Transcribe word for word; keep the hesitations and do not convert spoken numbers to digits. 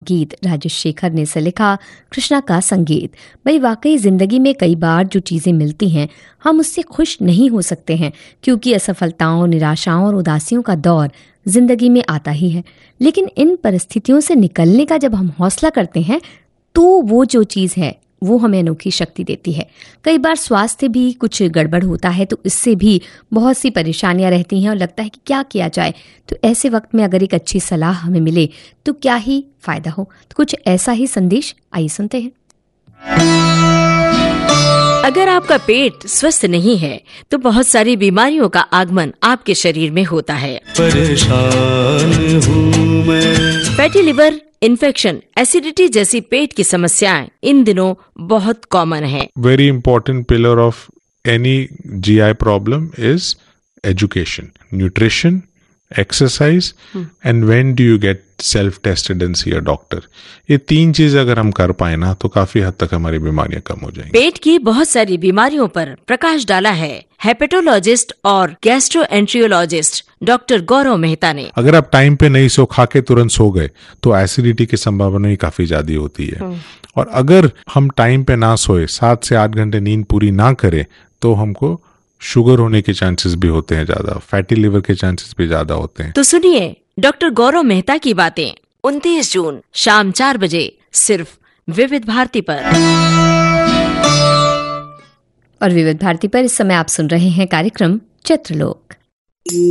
गीत राजेश शेखर ने इसे लिखा, कृष्णा का संगीत। भाई वाकई जिंदगी में कई बार जो चीजें मिलती हैं हम उससे खुश नहीं हो सकते हैं, क्योंकि असफलताओं, निराशाओं और उदासियों का दौर जिंदगी में आता ही है। लेकिन इन परिस्थितियों से निकलने का जब हम हौसला करते हैं तो वो जो चीज है वो हमें अनोखी शक्ति देती है। कई बार स्वास्थ्य भी कुछ गड़बड़ होता है तो इससे भी बहुत सी परेशानियां रहती हैं और लगता है कि क्या किया जाए। तो ऐसे वक्त में अगर एक अच्छी सलाह हमें मिले तो क्या ही फायदा हो। तो कुछ ऐसा ही संदेश आइए सुनते हैं। अगर आपका पेट स्वस्थ नहीं है तो बहुत सारी बीमारियों का आगमन आपके शरीर में होता है। परेशान हूँ मैं। फैटी लिवर, इन्फेक्शन, एसिडिटी जैसी पेट की समस्याएं इन दिनों बहुत कॉमन है। Very important pillar of any ji I problem is education, nutrition, exercise and when do you get self tested and C a doctor. ये तीन चीज अगर हम कर पाए ना तो काफी हद तक हमारी बीमारियां कम हो जाएंगी। पेट की बहुत सारी बीमारियों पर प्रकाश डाला है हेपेटोलॉजिस्ट और गैस्ट्रोएंट्रियोलॉजिस्ट डॉक्टर गौरव मेहता ने। अगर आप टाइम पे नहीं सो, खा के तुरंत सो गए तो एसिडिटी की संभावना ही काफी ज्यादा होती है। और अगर हम टाइम पे ना सोए, सात से आठ घंटे नींद पूरी ना करें तो हमको शुगर होने के चांसेस भी होते हैं ज्यादा, फैटी लिवर के चांसेस भी ज्यादा होते हैं। तो सुनिए डॉक्टर गौरव मेहता की बातें उनतीस जून शाम चार बजे सिर्फ विविध भारती पर। और विविध भारती पर इस समय आप सुन रहे हैं कार्यक्रम चित्रलोक।